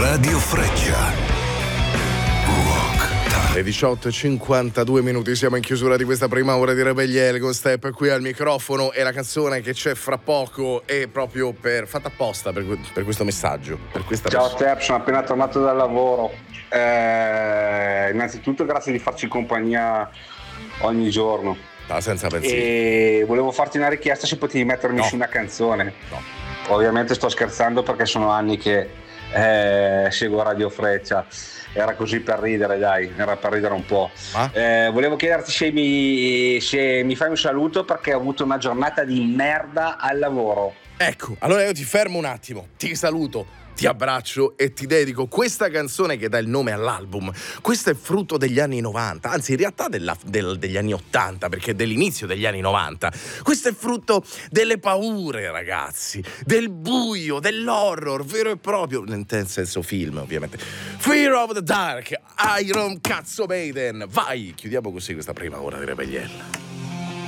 Radio Freccia. Le 18:52 minuti, siamo in chiusura di questa prima ora di Rebelliere con Step qui al microfono, e la canzone che c'è fra poco è proprio fatta apposta per questo messaggio, per questa Ciao Step, sono appena tornato dal lavoro. Innanzitutto grazie di farci compagnia ogni giorno. Senza pensiero. E volevo farti una richiesta se potevi mettermi su una canzone. No. Ovviamente sto scherzando perché sono anni che seguo Radio Freccia. Era così per ridere, dai, era per ridere un po'. Volevo chiederti se mi fai un saluto perché ho avuto una giornata di merda al lavoro. Ecco, allora io ti fermo un attimo, ti saluto, ti abbraccio e ti dedico questa canzone che dà il nome all'album. Questo è frutto degli anni 90, anzi in realtà degli anni 80, perché è dell'inizio degli anni 90. Questo è frutto delle paure, ragazzi, del buio, dell'horror vero e proprio, nel senso film ovviamente. Fear of the Dark, Iron Cazzo Maiden. Vai, chiudiamo così questa prima ora di Rebelliera.